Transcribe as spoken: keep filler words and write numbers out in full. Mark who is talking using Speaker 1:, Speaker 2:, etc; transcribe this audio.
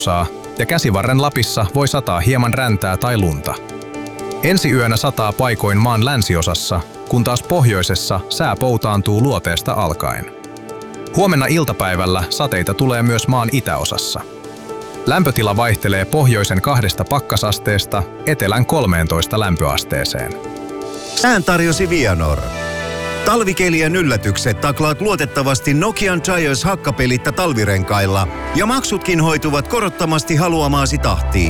Speaker 1: ja Käsivarren Lapissa voi sataa hieman räntää tai lunta. Ensi yönä sataa paikoin maan länsiosassa, kun taas pohjoisessa sää poutaantuu luoteesta alkaen. Huomenna iltapäivällä sateita tulee myös maan itäosassa. Lämpötila vaihtelee pohjoisen kahdesta pakkasasteesta etelän kolmeentoista lämpöasteeseen.
Speaker 2: Sään tarjosi Vianor. Talvikelien yllätykset taklaat luotettavasti Nokian Giants hakkapelitta talvirenkailla ja maksutkin hoituvat korottomasti haluamaasi tahtiin.